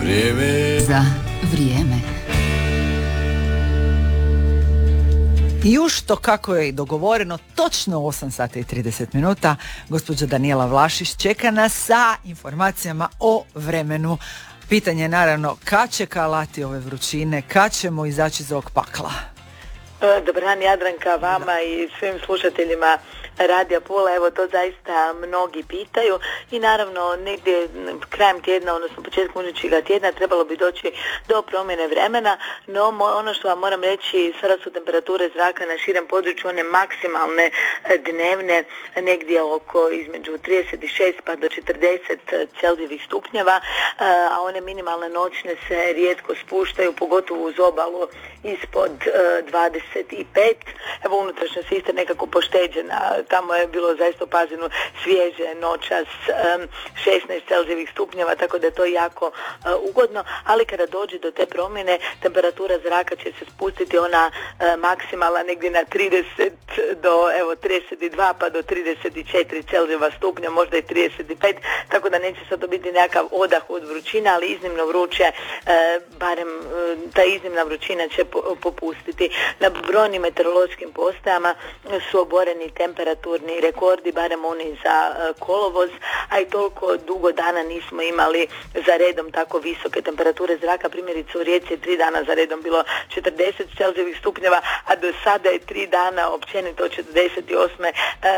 Za vrijeme. I už to kako je i dogovoreno, točno 8 sati i 30 minuta, gospođa Danijela Vlašić čeka nas sa informacijama o vremenu. Pitanje je naravno kad će kalati ove vrućine, kad ćemo izaći iz ovog pakla? Dobar dan Jadranka, vama i svim slušateljima Radija Pula, evo to zaista mnogi pitaju i naravno negdje krajem tjedna, odnosno početkom idućega tjedna trebalo bi doći do promjene vremena, no ono što vam moram reći, sada su temperature zraka na širem području one maksimalne dnevne, negdje oko između 36 pa do 40 Celzijevih stupnjeva, a one minimalne noćne se rijetko spuštaju, pogotovo uz obalu ispod 25. Evo unutrašnjost je isto nekako pošteđena, tamo je bilo zaista u Pazinu svježe noćas 16 Celzijevih stupnjeva, tako da je to jako ugodno, ali kada dođe do te promjene, temperatura zraka će se spustiti ona maksimala negdje na 30 do 32 pa do 34 Celzijeva stupnja, možda i 35, tako da neće sad to biti nekakav odah od vrućina, ali iznimno vruće, barem ta iznimna vrućina će popustiti. Na brojnim meteorološkim postajama su oboreni temperaturni rekordi, barem oni za kolovoz, a i toliko dugo dana nismo imali za redom tako visoke temperature zraka. Primjerice u Rijeci je 3 dana za redom bilo 40 Celzijevih stupnjeva, a do sada je 3 dana općenito od 48.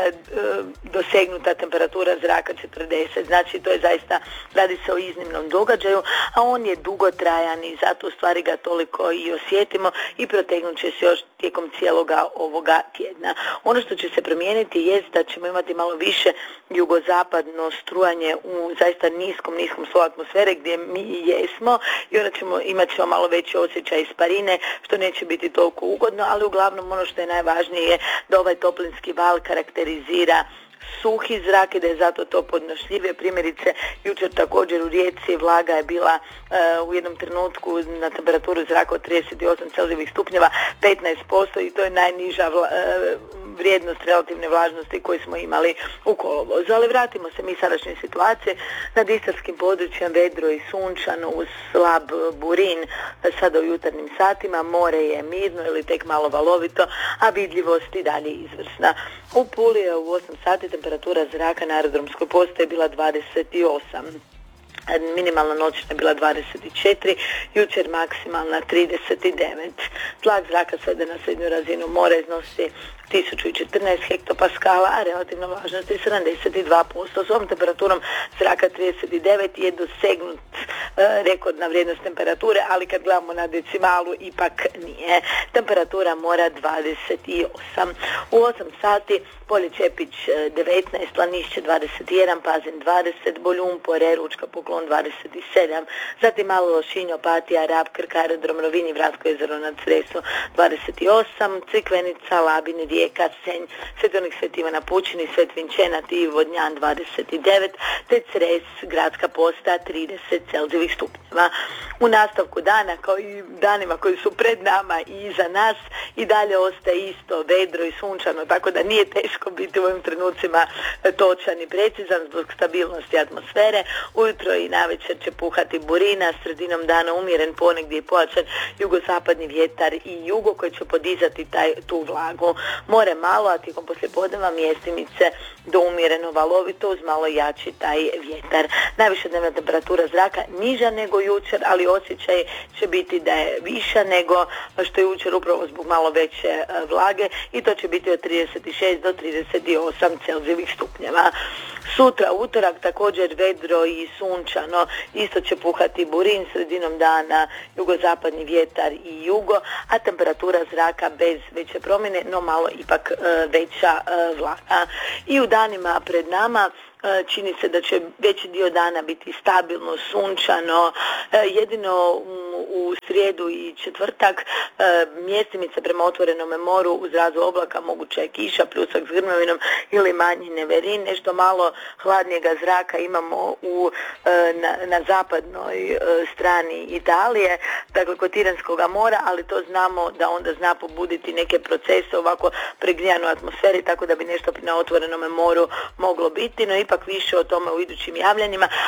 Dosegnuta temperatura zraka 40. Znači to je zaista, radi se o iznimnom događaju, a on je dugotrajan i zato u stvari ga toliko i osjetimo i protegnut će se još tijekom cijeloga ovoga tjedna. Ono što će se promijeniti jest da ćemo imati malo više jugozapadno strujanje u zaista niskom sloju atmosfere gdje mi jesmo i onda imat ćemo malo veći osjećaj isparine, što neće biti toliko ugodno, ali uglavnom ono što je najvažnije je da ovaj toplinski val karakterizira suhi zrak i da je zato to podnošljivije. Primjerice, jučer također u Rijeci vlaga je bila u jednom trenutku na temperaturu zraka od 38 Celzijevih stupnjeva 15% i to je najniža vrijednost relativne vlažnosti koju smo imali u kolovozu. Ali vratimo se mi sadašnje situacije. Nad istarskim područjem vedro i sunčano uz slab burin sada u jutarnjim satima. More je mirno ili tek malo valovito, a vidljivost i dalje izvrsna. U Puli je u 8 sati temperatura zraka na aerodromskoj postaji bila 28. Minimalna noćna je bila 24, jučer maksimalna 39. Tlak zraka svede na srednju razinu mora iznosi 1014 hektopaskala, a relativna vlažnost je 72%. S ovom temperaturom zraka 39 je dosegnut rekordna vrijednost temperature, ali kad gledamo na decimalu ipak nije. Temperatura mora 28. U 8 sati Polje Čepić 19, Lanišće 21, Pazin 20, Boljun, Porer, Učka, Poklon 27, zatim Malo Lošinj, Opatija, Rab, Krk, Aerodrom, Rovinj, Vransko jezero nad Cresom 28, Crikvenica, Labin, Rijeka, Senj, Svetonik Sv. Ivana Pučini, Svet Vinčenat i Vodnjan 29, te Cres, gradska postaja 30 Celzijevih stupnjeva. U nastavku dana, kao i danima koji su pred nama i iza nas, i dalje ostaje isto vedro i sunčano, tako da nije teško biti u ovim trenucima točan i precizan zbog stabilnosti atmosfere. Ujutro i navečer će puhati burina, sredinom dana umjeren, ponegdje i pojačan jugozapadni vjetar i jugo koji će podizati tu vlagu. More malo, a tijekom poslijepodneva mjestimice do umjereno valovito uz malo jači taj vjetar. Najviša dnevna temperatura zraka niža nego jučer, ali osjećaj će biti da je viša nego što je jučer upravo zbog malo veće vlage i to će biti od 36 do 38 Celzijevih stupnjeva. Sutra, utorak, također vedro i sunčano, isto će puhati burin, sredinom dana jugozapadni vjetar i jugo, a temperatura zraka bez veće promjene, no malo ipak veća vlaga. I u danima pred nama čini se da će veći dio dana biti stabilno, sunčano, jedino u srijedu i četvrtak mjestimice prema otvorenome moru uz razu oblaka, moguća je kiša, pljusak s grmovinom ili manji neverin. Nešto malo hladnijega zraka imamo na zapadnoj strani Italije, dakle kod Tiranskog mora, ali to znamo da onda zna pobuditi neke procese ovako pregrijanu atmosferi, tako da bi nešto na otvorenome moru moglo biti, no ipak više o tome u idućim javljanjima.